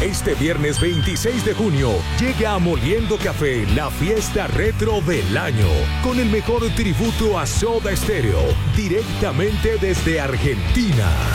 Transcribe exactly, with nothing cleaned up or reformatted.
Este viernes veintiséis de junio llega a Moliendo Café la fiesta retro del año, con el mejor tributo a Soda Stereo, directamente desde Argentina.